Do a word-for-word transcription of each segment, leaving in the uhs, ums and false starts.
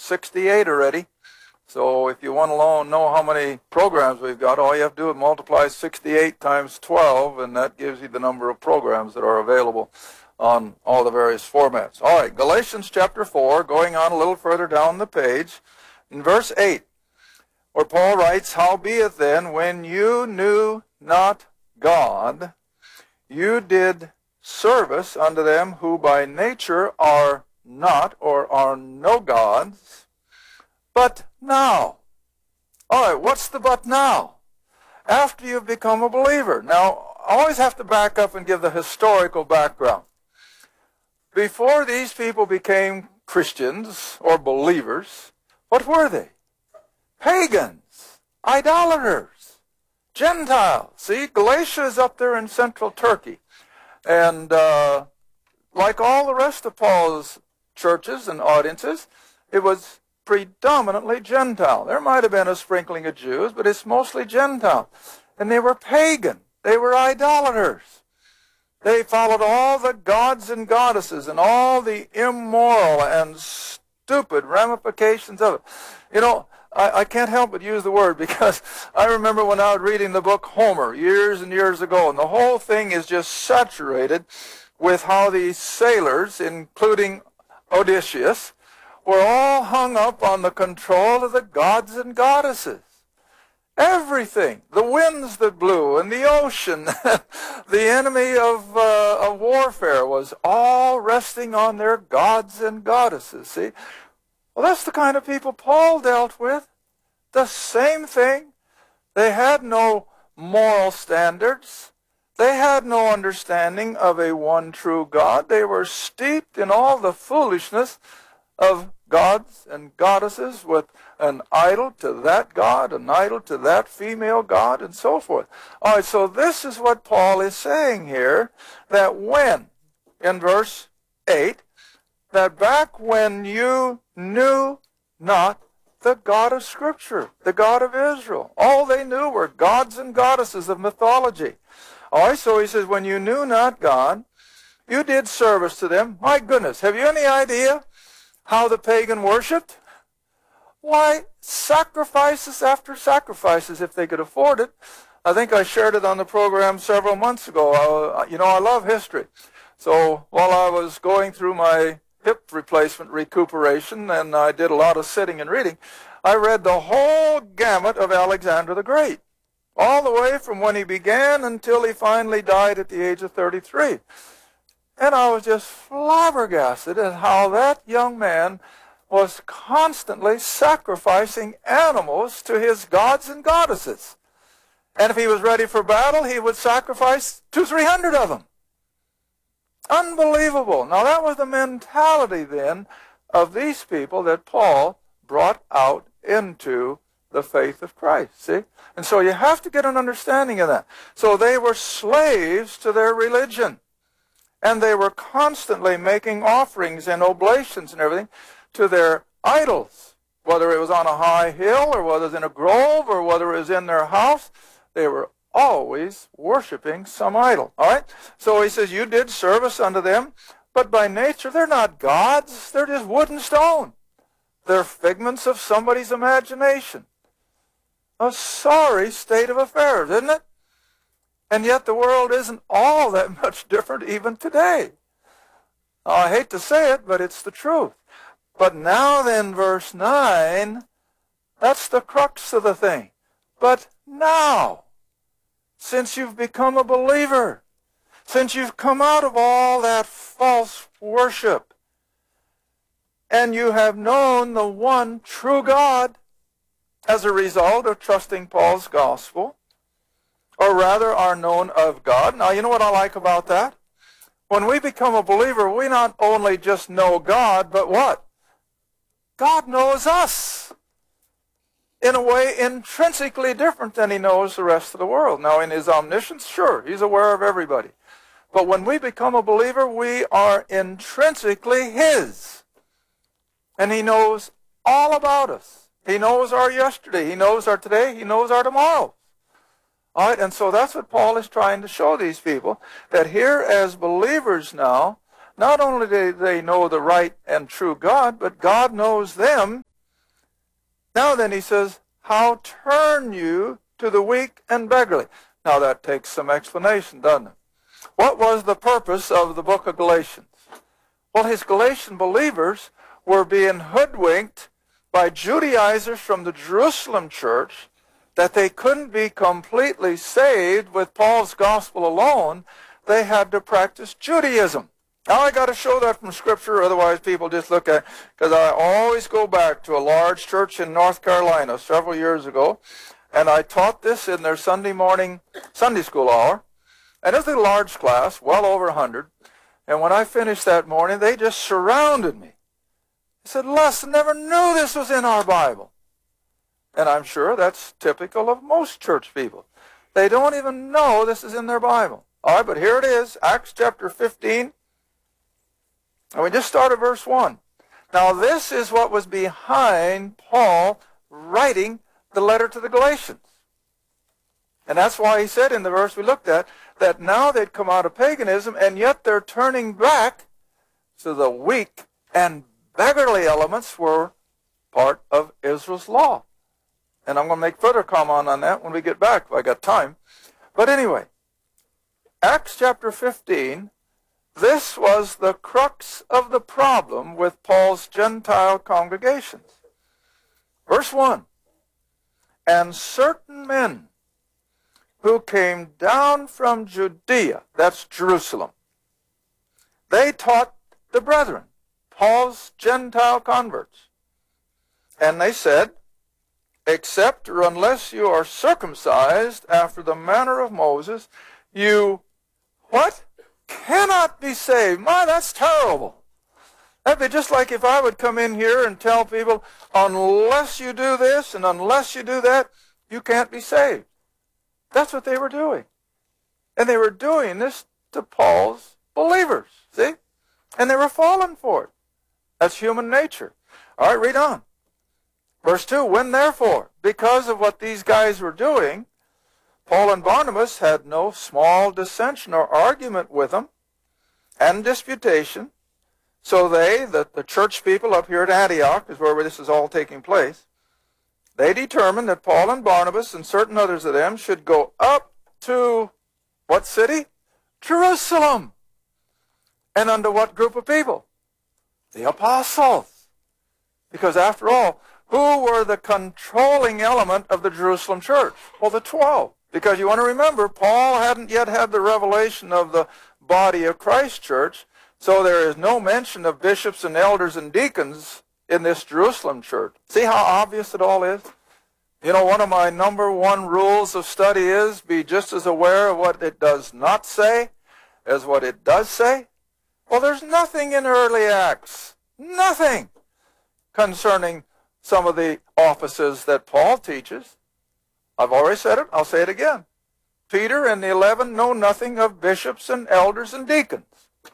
sixty-eight already. So if you want to know how many programs we've got, all you have to do is multiply sixty-eight times twelve, and that gives you the number of programs that are available on all the various formats. All right, Galatians chapter four, going on a little further down the page, in verse eight, where Paul writes, "Howbeit then, when you knew not God, you did service unto them who by nature are not, or are no gods. But now," all right, what's the but now? After you've become a believer. Now, I always have to back up and give the historical background. Before these people became Christians or believers, what were they? Pagans, idolaters, Gentiles. See, Galatia is up there in central Turkey. And uh, like all the rest of Paul's churches and audiences, it was predominantly Gentile. There might have been a sprinkling of Jews, but it's mostly Gentile. And they were pagan. They were idolaters. They followed all the gods and goddesses and all the immoral and stupid ramifications of it. You know, I, I can't help but use the word, because I remember when I was reading the book Homer years and years ago, and the whole thing is just saturated with how these sailors, including Odysseus, were all hung up on the control of the gods and goddesses. Everything, the winds that blew and the ocean, the enemy of, uh, of warfare was all resting on their gods and goddesses, see? Well, that's the kind of people Paul dealt with. The same thing. They had no moral standards. They had no understanding of a one true God. They were steeped in all the foolishness of gods and goddesses, with an idol to that god, an idol to that female god, and so forth. All right, so this is what Paul is saying here, that when, in verse eight, that back when you knew not the God of Scripture, the God of Israel, all they knew were gods and goddesses of mythology. All right, so he says, when you knew not God, you did service to them. My goodness, have you any idea how the pagan worshipped? Why, sacrifices after sacrifices, if they could afford it. I think I shared it on the program several months ago. I, you know, I love history. So while I was going through my hip replacement recuperation, and I did a lot of sitting and reading, I read the whole gamut of Alexander the Great, all the way from when he began until he finally died at the age of thirty-three. And I was just flabbergasted at how that young man was constantly sacrificing animals to his gods and goddesses. And if he was ready for battle, he would sacrifice two, three hundred of them. Unbelievable. Now that was the mentality then of these people that Paul brought out into the faith of Christ. See? And so you have to get an understanding of that. So they were slaves to their religion. And they were constantly making offerings and oblations and everything to their idols. Whether it was on a high hill, or whether it was in a grove, or whether it was in their house, they were always worshiping some idol. All right? So he says, you did service unto them, but by nature they're not gods. They're just wood and stone. They're figments of somebody's imagination. A sorry state of affairs, isn't it? And yet the world isn't all that much different even today. Now, I hate to say it, but it's the truth. But now then, verse nine, that's the crux of the thing. But now, since you've become a believer, since you've come out of all that false worship, and you have known the one true God as a result of trusting Paul's gospel, or rather are known of God. Now, you know what I like about that? When we become a believer, we not only just know God, but what? God knows us in a way intrinsically different than he knows the rest of the world. Now, in his omniscience, sure, he's aware of everybody. But when we become a believer, we are intrinsically his. And he knows all about us. He knows our yesterday. He knows our today. He knows our tomorrow. All right, and so that's what Paul is trying to show these people, that here as believers now, not only do they know the right and true God, but God knows them Now then, he says, how turn you to the weak and beggarly? Now that takes some explanation, doesn't it? What was the purpose of the book of Galatians? Well, his Galatian believers were being hoodwinked by Judaizers from the Jerusalem church that they couldn't be completely saved with Paul's gospel alone. They had to practice Judaism. Now I got to show that from Scripture, otherwise people just look at it. Because I always go back to a large church in North Carolina several years ago, and I taught this in their Sunday morning Sunday school hour. And it was a large class, well over a hundred. And when I finished that morning, they just surrounded me. They said, Les, I never knew this was in our Bible. And I'm sure that's typical of most church people. They don't even know this is in their Bible. All right, but here it is, Acts chapter fifteen. And we just start at verse one. Now this is what was behind Paul writing the letter to the Galatians. And that's why he said in the verse we looked at, that now they'd come out of paganism, and yet they're turning back to the weak and beggarly elements were part of Israel's law. And I'm going to make further comment on that when we get back, if I got time. But anyway, Acts chapter fifteen, this was the crux of the problem with Paul's Gentile congregations. Verse one, and certain men who came down from Judea, that's Jerusalem, they taught the brethren, Paul's Gentile converts. And they said, except or unless you are circumcised after the manner of Moses, you, what? Cannot be saved. My, that's terrible. That'd be just like if I would come in here and tell people, unless you do this and unless you do that, you can't be saved. That's what they were doing. And they were doing this to Paul's believers, see? And they were falling for it. That's human nature. All right, read on. Verse two, when therefore, because of what these guys were doing, Paul and Barnabas had no small dissension or argument with them and disputation. So they, the, the church people up here at Antioch, is where this is all taking place, they determined that Paul and Barnabas and certain others of them should go up to what city? Jerusalem. And under what group of people? The apostles. Because after all, who were the controlling element of the Jerusalem church? Well, the twelve. Because you want to remember, Paul hadn't yet had the revelation of the body of Christ church, so there is no mention of bishops and elders and deacons in this Jerusalem church. See how obvious it all is? You know, one of my number one rules of study is be just as aware of what it does not say as what it does say. Well, there's nothing in early Acts, nothing concerning some of the offices that Paul teaches. I've already said it, I'll say it again. Peter and the eleven know nothing of bishops and elders and deacons.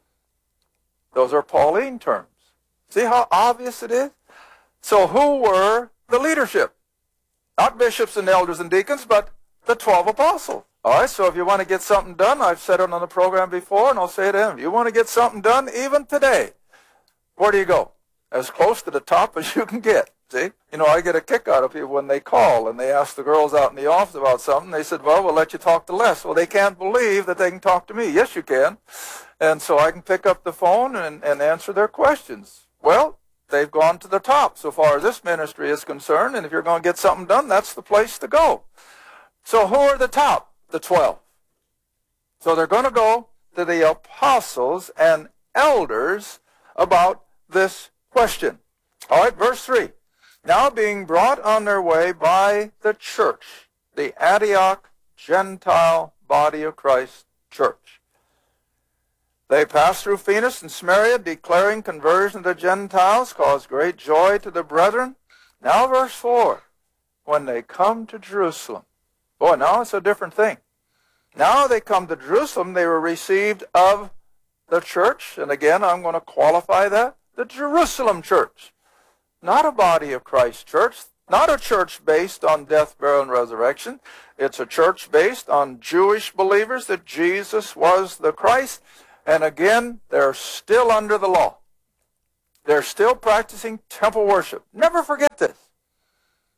Those are Pauline terms. See how obvious it is? So who were the leadership? Not bishops and elders and deacons, but the twelve apostles. All right, so if you want to get something done, I've said it on the program before, and I'll say it again. If you want to get something done, even today, where do you go? As close to the top as you can get. See? You know, I get a kick out of people when they call and they ask the girls out in the office about something. They said, well, we'll let you talk to Les. Well, they can't believe that they can talk to me. Yes, you can. And so I can pick up the phone and, and answer their questions. Well, they've gone to the top so far as this ministry is concerned. And if you're going to get something done, that's the place to go. So who are the top? The twelve. So they're going to go to the apostles and elders about this question. All right, verse three. Now being brought on their way by the church, the Antioch Gentile body of Christ church. They passed through Phoenix and Samaria, declaring conversion to the Gentiles, caused great joy to the brethren. Now verse four, when they come to Jerusalem. Boy, now it's a different thing. Now they come to Jerusalem, they were received of the church, and again I'm going to qualify that, the Jerusalem church. Not a body of Christ church, not a church based on death, burial, and resurrection. It's a church based on Jewish believers that Jesus was the Christ. And again, they're still under the law. They're still practicing temple worship. Never forget this.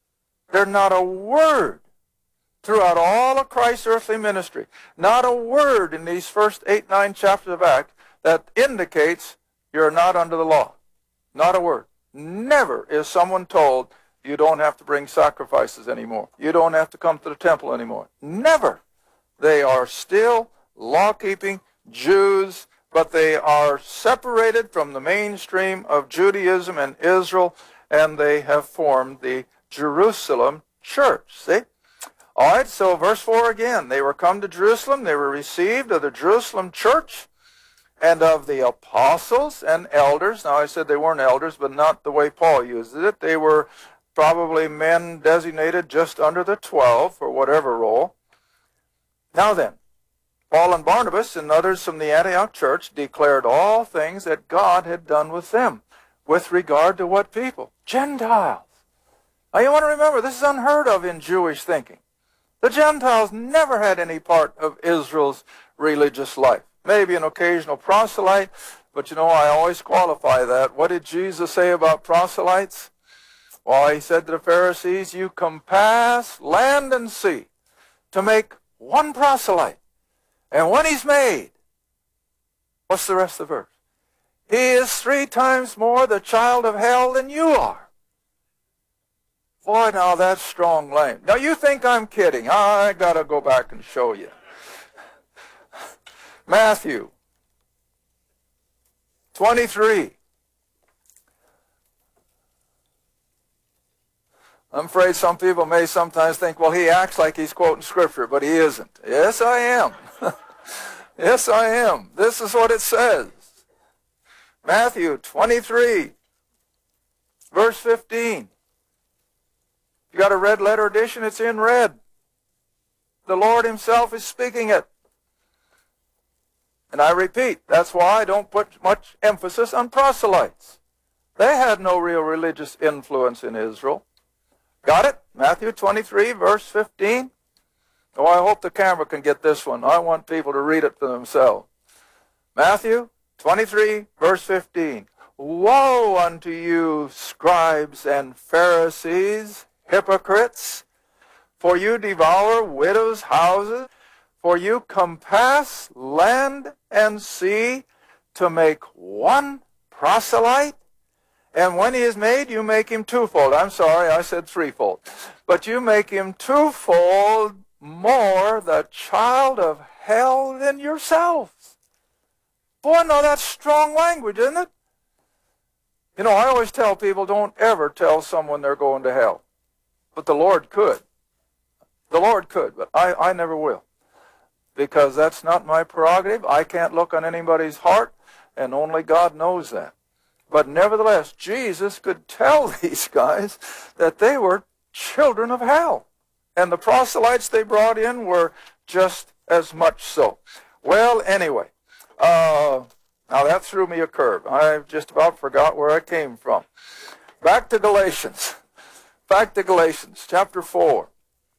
There's not a word throughout all of Christ's earthly ministry, not a word in these first eight, nine chapters of Acts that indicates you're not under the law. Not a word. Never is someone told you don't have to bring sacrifices anymore. You don't have to come to the temple anymore. Never. They are still law-keeping Jews, but they are separated from the mainstream of Judaism and Israel, and they have formed the Jerusalem church. See? All right, so verse four again. They were come to Jerusalem. They were received of the Jerusalem church and of the apostles and elders. Now, I said they weren't elders, but not the way Paul uses it. They were probably men designated just under the twelve for whatever role. Now then, Paul and Barnabas and others from the Antioch church declared all things that God had done with them. With regard to what people? Gentiles. Now you want to remember, this is unheard of in Jewish thinking. The Gentiles never had any part of Israel's religious life. Maybe an occasional proselyte, but you know, I always qualify that. What did Jesus say about proselytes? Well, he said to the Pharisees, you compass land and sea to make one proselyte. And when he's made, what's the rest of the verse? He is three times more the child of hell than you are. Boy, now that's strong language. Now you think I'm kidding. I got to go back and show you. Matthew twenty-three. I'm afraid some people may sometimes think, well, he acts like he's quoting Scripture, but he isn't. Yes, I am. Yes, I am. This is what it says. Matthew twenty-three, verse fifteen. You got a red letter edition? It's in red. The Lord himself is speaking it. And I repeat, that's why I don't put much emphasis on proselytes. They had no real religious influence in Israel. Got it? Matthew twenty-three, verse fifteen. Oh, I hope the camera can get this one. I want people to read it for themselves. Matthew twenty-three, verse fifteen. Woe unto you, scribes and Pharisees, hypocrites, for you devour widows' houses, for you compass land and sea to make one proselyte, and when he is made, you make him twofold. I'm sorry, I said threefold. But you make him twofold more the child of hell than yourselves. Boy, no, that's strong language, isn't it? You know, I always tell people, don't ever tell someone they're going to hell. But the Lord could. The Lord could, but I, I never will. Because that's not my prerogative. I can't look on anybody's heart, and only God knows that. But nevertheless, Jesus could tell these guys that they were children of hell. And the proselytes they brought in were just as much so. Well, anyway, uh, now that threw me a curve. I just about forgot where I came from. Back to Galatians. Back to Galatians, chapter four.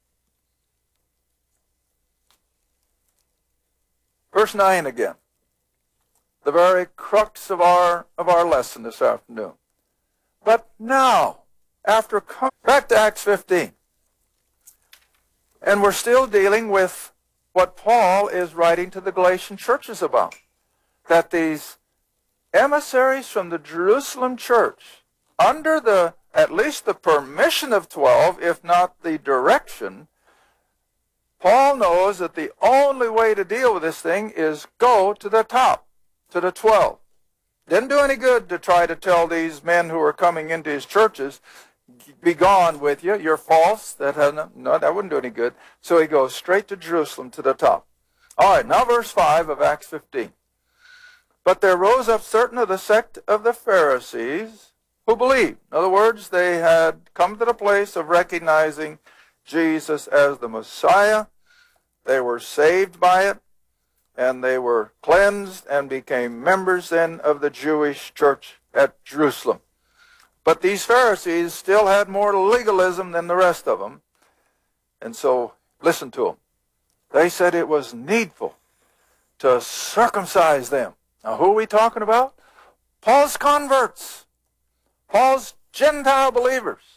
Verse nine again. The very crux of our of our lesson this afternoon. But now, after coming back to Acts fifteen, and we're still dealing with what Paul is writing to the Galatian churches about, that these emissaries from the Jerusalem church, under the at least the permission of twelve, if not the direction, Paul knows that the only way to deal with this thing is go to the top, to the twelve. Didn't do any good to try to tell these men who are coming into his churches, be gone with you, you're false. That has no, no, that wouldn't do any good. So he goes straight to Jerusalem, to the top. All right, now verse five of Acts fifteen. But there rose up certain of the sect of the Pharisees who believed. In other words, they had come to the place of recognizing Jesus as the Messiah. They were saved by it, and they were cleansed and became members then of the Jewish church at Jerusalem. But these Pharisees still had more legalism than the rest of them. And so, listen to them. They said it was needful to circumcise them. Now, who are we talking about? Paul's converts. Paul's Gentile believers.